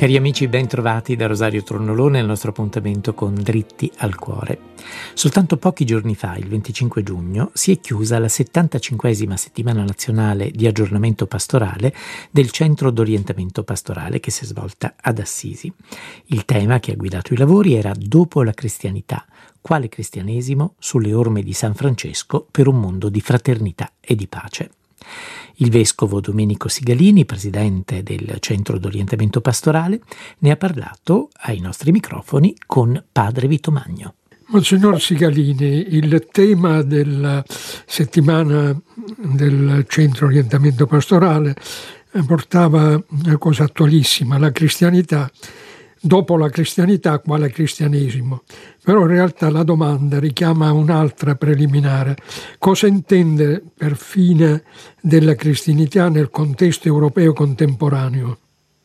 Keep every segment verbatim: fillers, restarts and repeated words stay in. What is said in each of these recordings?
Cari amici, ben trovati da Rosario Tornolone al nostro appuntamento con Dritti al Cuore. Soltanto pochi giorni fa, il venticinque giugno, si è chiusa la settantacinquesima settimana nazionale di aggiornamento pastorale del Centro d'Orientamento Pastorale che si è svolta ad Assisi. Il tema che ha guidato i lavori era Dopo la cristianità, quale cristianesimo sulle orme di San Francesco per un mondo di fraternità e di pace. Il vescovo Domenico Sigalini, presidente del Centro d'Orientamento Pastorale, ne ha parlato ai nostri microfoni con padre Vito Magno. Monsignor Sigalini, il tema della settimana del Centro Orientamento Pastorale portava una cosa attualissima, la cristianità. Dopo la cristianità, quale cristianesimo? Però in realtà la domanda richiama un'altra preliminare. Cosa intende per fine della cristianità nel contesto europeo contemporaneo?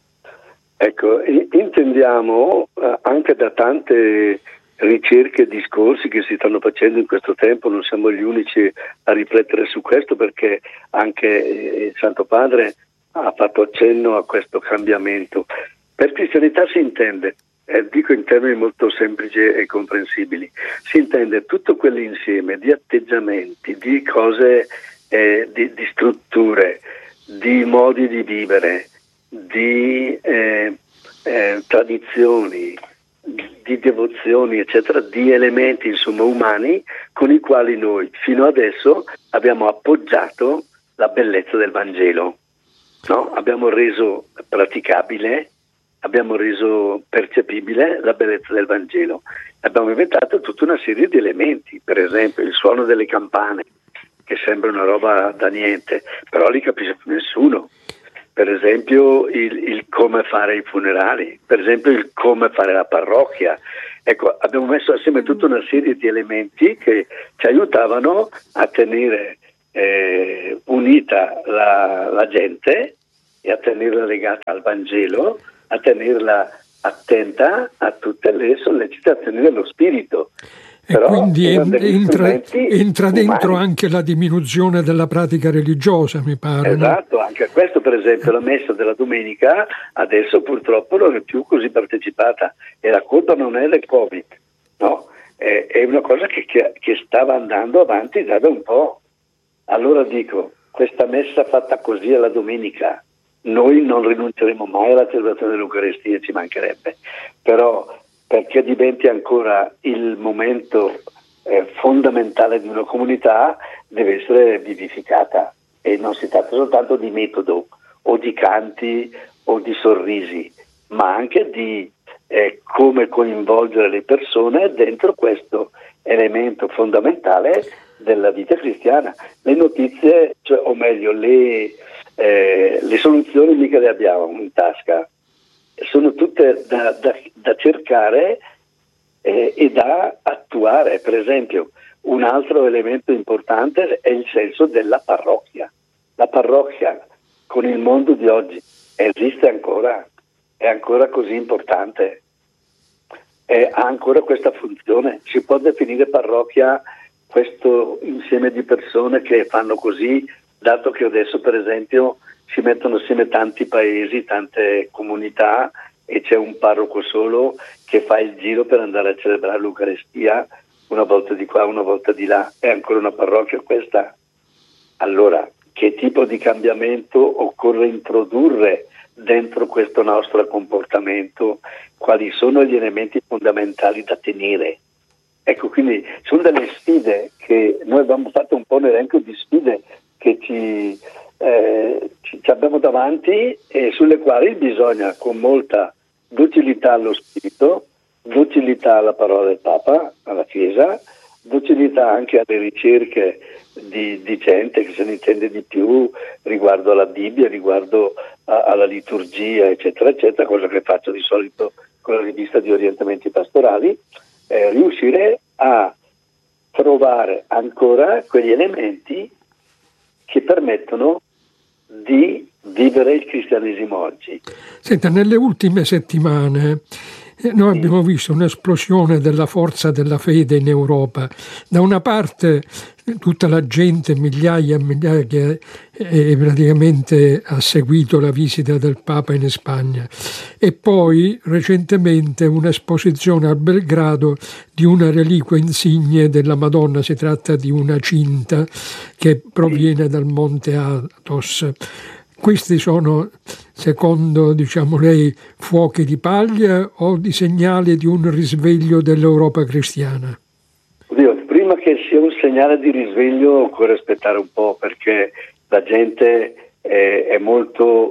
Ecco, intendiamo anche da tante ricerche e discorsi che si stanno facendo in questo tempo, non siamo gli unici a riflettere su questo, perché anche il Santo Padre ha fatto accenno a questo cambiamento. Per cristianità si intende, eh, dico in termini molto semplici e comprensibili, si intende tutto quell'insieme di atteggiamenti, di cose, eh, di, di strutture, di modi di vivere, di eh, eh, tradizioni, di devozioni, eccetera, di elementi insomma umani con i quali noi fino adesso abbiamo appoggiato la bellezza del Vangelo, no? Abbiamo reso praticabile, abbiamo reso percepibile la bellezza del Vangelo. Abbiamo inventato tutta una serie di elementi, per esempio il suono delle campane, che sembra una roba da niente, però li capisce più nessuno. Per esempio il, il come fare i funerali, per esempio il come fare la parrocchia. Ecco, abbiamo messo assieme tutta una serie di elementi che ci aiutavano a tenere eh, unita la, la gente e a tenerla legata al Vangelo, a tenerla attenta a tutte le sollecitazioni dello spirito. E Però quindi entra, entra dentro anche la diminuzione della pratica religiosa, mi pare. Esatto, no? Anche questo, per esempio, la messa della domenica adesso purtroppo non è più così partecipata e la colpa non è del Covid, no? È, è una cosa che, che, che stava andando avanti già da un po'. Allora dico, questa messa fatta così alla domenica, noi non rinunceremo mai alla celebrazione dell'Eucaristia, ci mancherebbe, però perché diventi ancora il momento eh, fondamentale di una comunità deve essere vivificata e non si tratta soltanto di metodo o di canti o di sorrisi, ma anche di eh, come coinvolgere le persone dentro questo elemento fondamentale della vita cristiana. Le notizie, cioè, o meglio le Eh, le soluzioni mica le abbiamo in tasca, sono tutte da, da, da cercare eh, e da attuare. Per esempio, un altro elemento importante è il senso della parrocchia. La parrocchia con il mondo di oggi esiste ancora, è ancora così importante, è, ha ancora questa funzione. Si può definire parrocchia questo insieme di persone che fanno così, dato che adesso per esempio si mettono assieme tanti paesi, tante comunità e c'è un parroco solo che fa il giro per andare a celebrare l'Eucaristia una volta di qua, una volta di là. È ancora una parrocchia questa? Allora, che tipo di cambiamento occorre introdurre dentro questo nostro comportamento? Quali sono gli elementi fondamentali da tenere? Ecco, quindi sono delle sfide che noi abbiamo fatto un po' un elenco di sfide che ci, eh, ci, ci abbiamo davanti e sulle quali bisogna con molta docilità allo Spirito, docilità alla parola del Papa, alla Chiesa, docilità anche alle ricerche di, di gente che se ne intende di più riguardo alla Bibbia, riguardo a, alla liturgia, eccetera, eccetera, cosa che faccio di solito con la rivista di orientamenti pastorali, eh, riuscire a trovare ancora quegli elementi che permettono di vivere il cristianesimo oggi. Senta, nelle ultime settimane Noi abbiamo visto un'esplosione della forza della fede in Europa. Da una parte tutta la gente, migliaia e migliaia, che eh, praticamente ha seguito la visita del Papa in Spagna, e poi recentemente un'esposizione a Belgrado di una reliquia insigne della Madonna. Si tratta di una cinta che proviene dal Monte Athos. Questi sono, secondo diciamo lei, fuochi di paglia o di segnali di un risveglio dell'Europa cristiana? Oddio, prima che sia un segnale di risveglio occorre aspettare un po', perché la gente è, è molto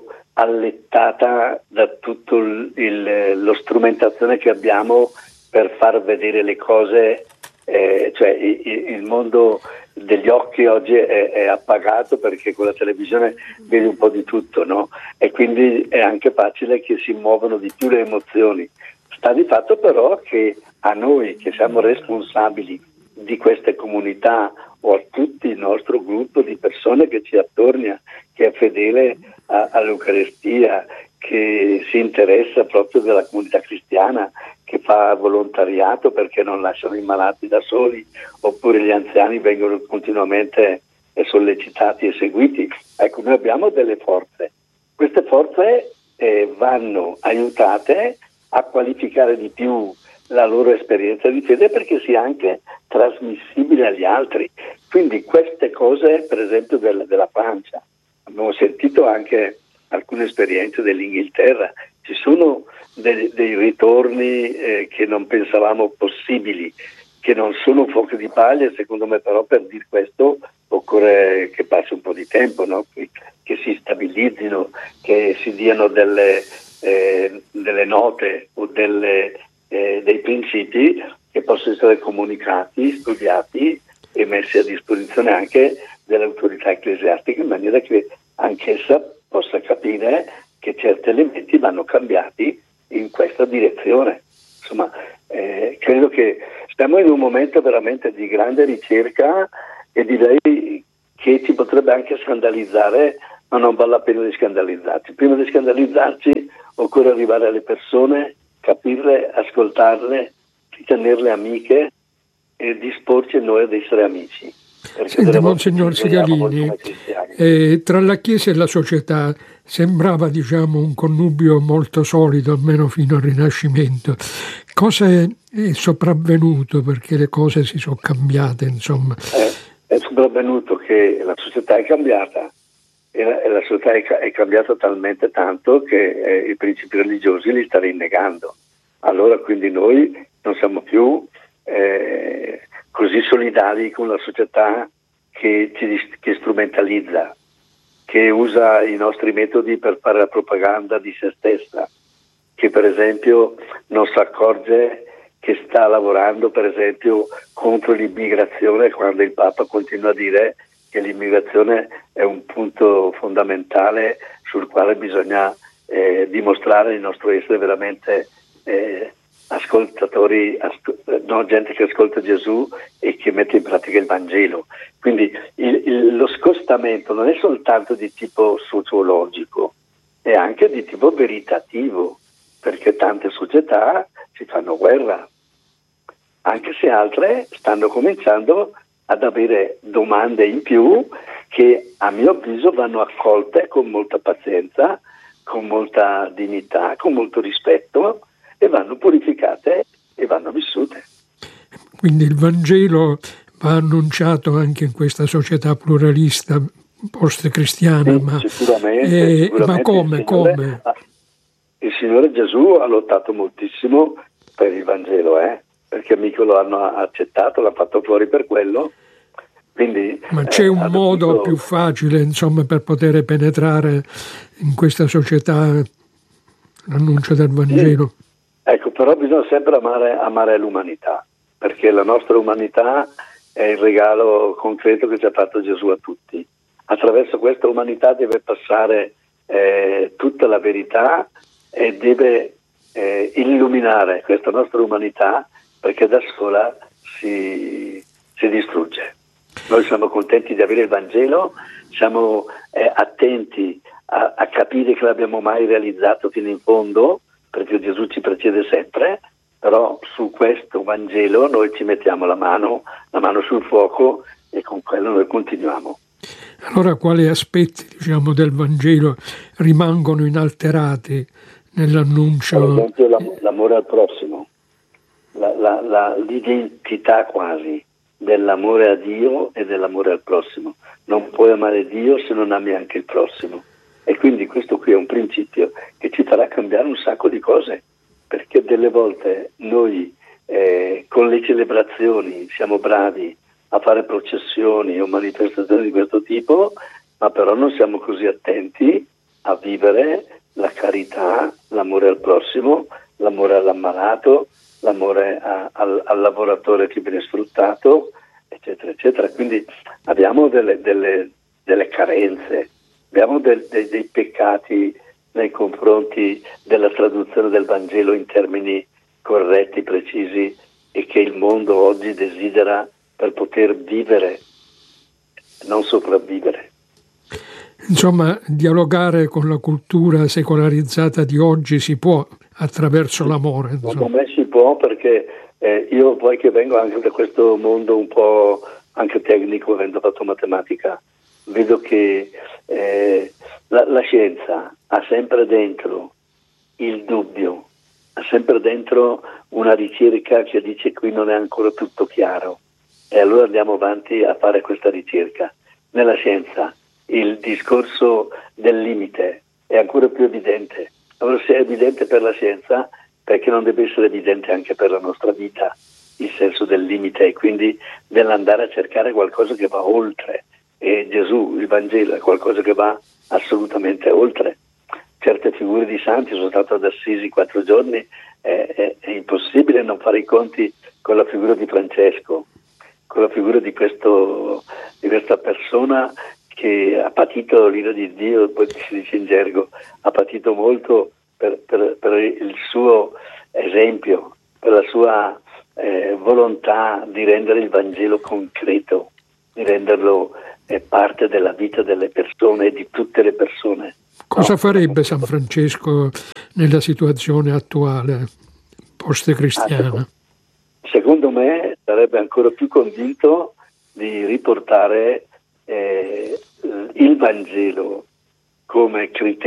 allettata da tutto il, il, lo strumentazione che abbiamo per far vedere le cose, eh, cioè il, il mondo degli occhi oggi è, è appagato, perché con la televisione vedi un po' di tutto, no? E quindi è anche facile che si muovano di più le emozioni. Sta di fatto però che a noi che siamo responsabili di queste comunità, o a tutto il nostro gruppo di persone che ci attorna, che è fedele a, all'Eucaristia, che si interessa proprio della comunità cristiana, che fa volontariato perché non lasciano i malati da soli, oppure gli anziani vengono continuamente sollecitati e seguiti. Ecco, noi abbiamo delle forze. Queste forze eh, vanno aiutate a qualificare di più la loro esperienza di fede, perché sia anche trasmissibile agli altri. Quindi queste cose, per esempio della, della Francia, abbiamo sentito anche alcune esperienze dell'Inghilterra, ci sono dei, dei ritorni eh, che non pensavamo possibili, che non sono fuochi di paglia. Secondo me però per dire questo occorre che passi un po' di tempo, no? che, che si stabilizzino, che si diano delle, eh, delle note o delle, eh, dei principi che possono essere comunicati, studiati e messi a disposizione anche dell'autorità ecclesiastica, in maniera che anch'essa possa capire che certi elementi vanno cambiati in questa direzione. Insomma, eh, credo che stiamo in un momento veramente di grande ricerca, e direi che ci potrebbe anche scandalizzare, ma non vale la pena di scandalizzarci. Prima di scandalizzarci occorre arrivare alle persone, capirle, ascoltarle, ritenerle amiche e disporci noi ad essere amici. Senta, Monsignor Sigalini, eh, tra la Chiesa e la società sembrava, diciamo, un connubio molto solido, almeno fino al Rinascimento. Cosa è, è sopravvenuto perché le cose si sono cambiate, insomma? Eh, è sopravvenuto che la società è cambiata, e la, e la società è, è cambiata talmente tanto che eh, i principi religiosi li sta rinnegando. Allora quindi noi non siamo più eh, così solidari con la società che ci che strumentalizza, che usa i nostri metodi per fare la propaganda di se stessa, che per esempio non si accorge che sta lavorando per esempio contro l'immigrazione, quando il Papa continua a dire che l'immigrazione è un punto fondamentale sul quale bisogna eh, dimostrare il nostro essere veramente eh, ascoltatori, asco- no, gente che ascolta Gesù e che mette in pratica il Vangelo. Quindi il, il, lo scostamento non è soltanto di tipo sociologico, è anche di tipo veritativo, perché tante società si fanno guerra, anche se altre stanno cominciando ad avere domande in più che a mio avviso vanno accolte con molta pazienza, con molta dignità, con molto rispetto, e vanno purificate e vanno vissute. Quindi il Vangelo va annunciato anche in questa società pluralista post-cristiana, Sì, ma, sicuramente, eh, sicuramente ma come? Il Signore, come? il Signore Gesù ha lottato moltissimo per il Vangelo, eh? perché mica lo hanno accettato, l'ha fatto fuori per quello. Quindi, ma c'è eh, un modo dovuto... più facile, insomma, per poter penetrare in questa società l'annuncio del Vangelo? Sì. Ecco, però bisogna sempre amare, amare l'umanità, perché la nostra umanità è il regalo concreto che ci ha fatto Gesù a tutti. Attraverso questa umanità deve passare eh, tutta la verità e deve eh, illuminare questa nostra umanità, perché da sola si, si distrugge. Noi siamo contenti di avere il Vangelo, siamo eh, attenti a, a capire che l'abbiamo mai realizzato fino in fondo, perché Gesù ci precede sempre, però su questo Vangelo noi ci mettiamo la mano, la mano sul fuoco e con quello noi continuiamo. Allora quali aspetti, diciamo, del Vangelo rimangono inalterati nell'annuncio? Per esempio l'am- l'amore al prossimo, la, la, la, l'identità quasi dell'amore a Dio e dell'amore al prossimo. Non puoi amare Dio se non ami anche il prossimo. E quindi questo qui è un principio che ci farà cambiare un sacco di cose, perché delle volte noi eh, con le celebrazioni siamo bravi a fare processioni o manifestazioni di questo tipo, ma però non siamo così attenti a vivere la carità, l'amore al prossimo, l'amore all'ammalato, l'amore a, al, al lavoratore che viene sfruttato, eccetera, eccetera. Quindi abbiamo delle, delle, delle carenze, abbiamo del, dei, dei peccati nei confronti della traduzione del Vangelo in termini corretti, precisi, e che il mondo oggi desidera per poter vivere, non sopravvivere. Insomma, dialogare con la cultura secolarizzata di oggi si può attraverso l'amore. Insomma. Secondo me si può, perché eh, io poi che vengo anche da questo mondo un po' anche tecnico, avendo fatto matematica, vedo che eh, la, la scienza ha sempre dentro il dubbio, ha sempre dentro una ricerca che dice qui non è ancora tutto chiaro. E allora andiamo avanti a fare questa ricerca. Nella scienza il discorso del limite è ancora più evidente. Allora, se è evidente per la scienza, perché non deve essere evidente anche per la nostra vita il senso del limite, e quindi dell'andare a cercare qualcosa che va oltre. E Gesù, il Vangelo, è qualcosa che va assolutamente oltre. Certe figure di santi, sono stato ad Assisi quattro giorni, è, è, è impossibile non fare i conti con la figura di Francesco, con la figura di, questo, di questa persona che ha patito l'ira di Dio, poi si dice in gergo, ha patito molto per, per, per il suo esempio, per la sua eh, volontà di rendere il Vangelo concreto, di renderlo eh, parte della vita delle persone e di tutte le persone. Cosa No? farebbe San Francesco nella situazione attuale, post-cristiana? Ah, secondo me sarebbe ancora più convinto di riportare eh, il Vangelo come criterio